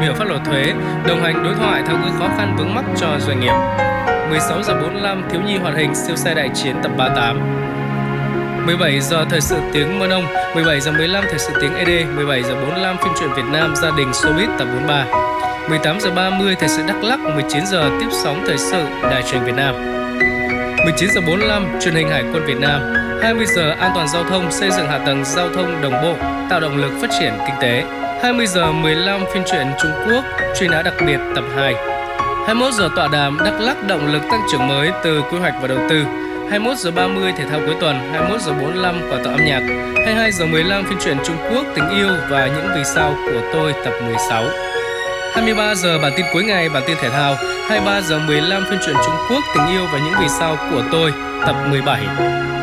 hiểu pháp luật thuế, đồng hành đối thoại tháo gỡ khó khăn vướng mắc cho doanh nghiệp. 16 giờ 45 thiếu nhi hoạt hình siêu xe đại chiến tập 38. 17 giờ thời sự tiếng Mơ Nông, 17 giờ 15 thời sự tiếng ED, 17 giờ 45 phim truyện Việt Nam gia đình showbiz tập 43. 18 giờ 30 thời sự Đắk Lắk, 19 giờ tiếp sóng thời sự Đài truyền Việt Nam. 19 giờ 45 truyền hình Hải quân Việt Nam. 20 giờ an toàn giao thông, xây dựng hạ tầng giao thông đồng bộ, tạo động lực phát triển kinh tế. 20 giờ 15 phim truyện Trung Quốc, truy nã đặc biệt tập 2. 21 giờ tọa đàm Đắk Lắk động lực tăng trưởng mới từ quy hoạch và đầu tư. 21 giờ 30 thể thao cuối tuần, 21 giờ 45 quả tọa âm nhạc. 22 giờ 15 phim truyện Trung Quốc tình yêu và những vì sao của tôi tập 16. 23 giờ bản tin cuối ngày, bản tin thể thao. 23 giờ 15 phim truyện Trung Quốc tình yêu và những vì sao của tôi tập 17.